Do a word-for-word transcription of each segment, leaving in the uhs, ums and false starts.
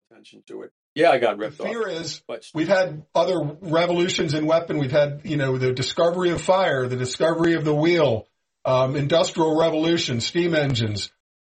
attention to it. Yeah, I got ripped off. The fear off. is but we've had other revolutions in weapon. We've had, you know, the discovery of fire, the discovery of the wheel, um, industrial revolution, steam engines.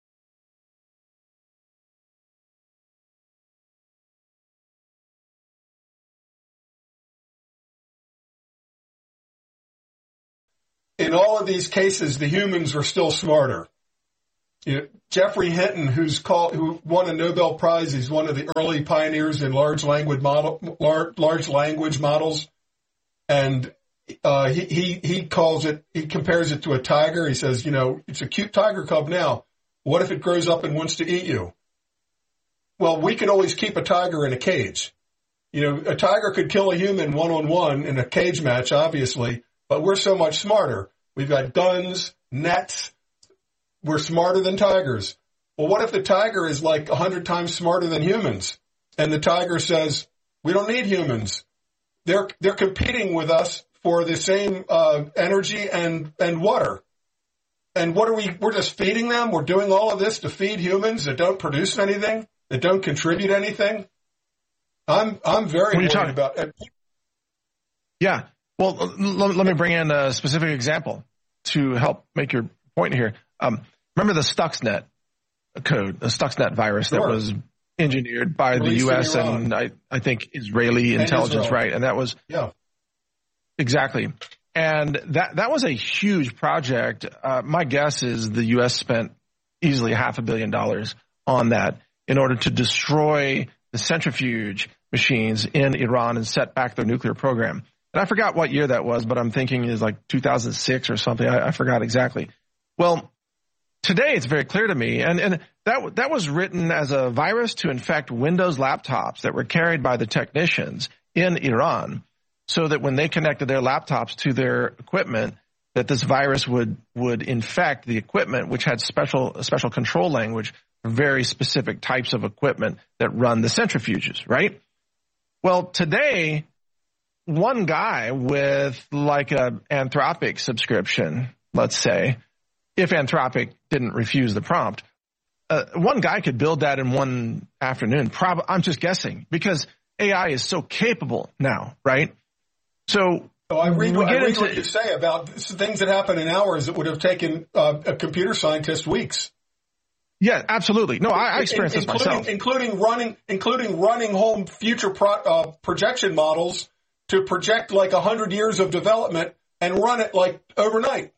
In all of these cases, the humans were still smarter. You know, Geoffrey Hinton, who's called, who won a Nobel Prize, he's one of the early pioneers in large language model, large, large language models, and uh, he he he calls it, he compares it to a tiger. He says, you know, it's a cute tiger cub now. What if it grows up and wants to eat you? Well, we can always keep a tiger in a cage. You know, a tiger could kill a human one on one in a cage match, obviously. But we're so much smarter. We've got guns, nets. We're smarter than tigers. Well, what if the tiger is like a hundred times smarter than humans? And the tiger says, we don't need humans. They're, they're competing with us for the same, uh, energy and, and water. And what are we, we're just feeding them. We're doing all of this to feed humans that don't produce anything, that don't contribute anything. I'm, I'm very worried talking about it. Yeah. Well, let, let me bring in a specific example to help make your point here. Um, remember the Stuxnet code, the Stuxnet virus sure. that was engineered by Released the U S and I, I think Israeli and intelligence, Israel. right? And that was yeah, exactly. And that that was a huge project. Uh, my guess is the U S spent easily half a billion dollars on that in order to destroy the centrifuge machines in Iran and set back their nuclear program. And I forgot what year that was, but I'm thinking is like two thousand six or something. I, I forgot exactly. Well, today it's very clear to me, and, and that that was written as a virus to infect Windows laptops that were carried by the technicians in Iran, so that when they connected their laptops to their equipment, that this virus would would infect the equipment, which had special special control language for very specific types of equipment that run the centrifuges, right? Well, today, one guy with like a Anthropic subscription, let's say, if Anthropic didn't refuse the prompt, uh, one guy could build that in one afternoon. Prob- I'm just guessing because A I is so capable now, right? So oh, I read, what, I read into, what you say about things that happen in hours that would have taken uh, a computer scientist weeks. Yeah, absolutely. No, I, I experienced in, this myself, including running, including running home future pro, uh, projection models to project like a hundred years of development and run it like overnight.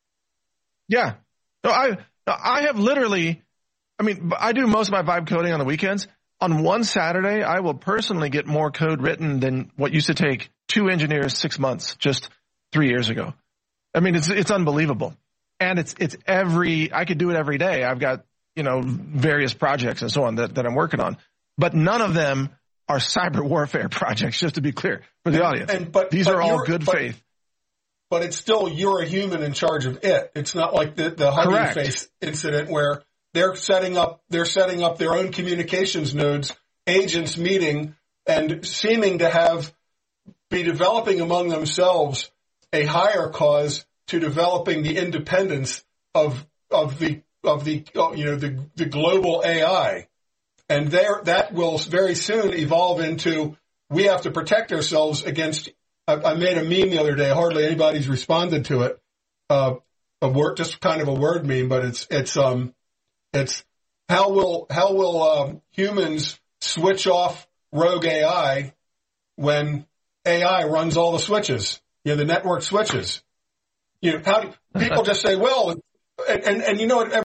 Yeah, no, I I have literally, I mean, I do most of my vibe coding on the weekends. On one Saturday, I will personally get more code written than what used to take two engineers six months just three years ago. I mean, it's it's unbelievable, and it's it's every I could do it every day. I've got you know various projects and so on that, that I'm working on, but none of them are cyber warfare projects. Just to be clear for the audience, and, but, these but are all good but, faith. But it's still you're a human in charge of it. It's not like the the Hugging Face incident where they're setting up they're setting up their own communications nodes, agents meeting and seeming to have be developing among themselves a higher cause to developing the independence of of the of the you know the the global A I, and there that will very soon evolve into we have to protect ourselves against. I, I made a meme the other day. Hardly anybody's responded to it. Uh, a word, just kind of a word meme, but it's it's um it's how will how will um, humans switch off rogue A I when A I runs all the switches? You know, the network switches. You know, how do people just say, well, and, and, and you know what